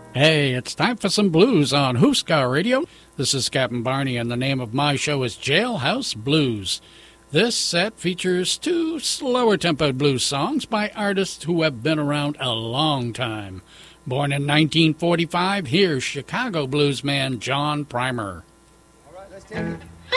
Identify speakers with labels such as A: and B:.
A: Hey, it's time for some blues on Huskar Radio. This is Captain Barney, and the name of my show is Jailhouse Blues. This set features two slower-tempoed blues songs by artists who have been around a long time. Born in 1945, here's Chicago bluesman John Primer.
B: All right, let's take it.